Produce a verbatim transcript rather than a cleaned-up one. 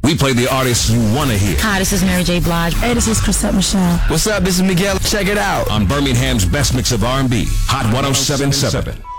We play the artists you want to hear. Hi, this is Mary J. Blige. Hey, this is Chrisette Michele. What's up? This is Miguel. Check it out On Birmingham's best mix of R and B, Hot one oh seven point seven.